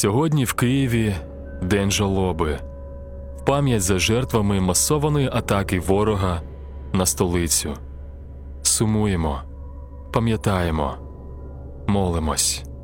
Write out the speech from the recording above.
Сьогодні в Києві День жалоби. В пам'ять за жертвами масованої атаки ворога на столицю. Сумуємо, пам'ятаємо, молимось.